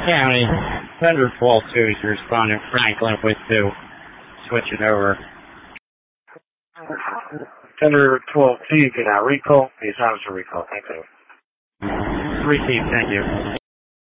County, Thunder 12-2 is responding. Franklin with 2. Switch it over. Thunder 12-2, you can recall. Please answer recall. Thank you. Receive, thank you.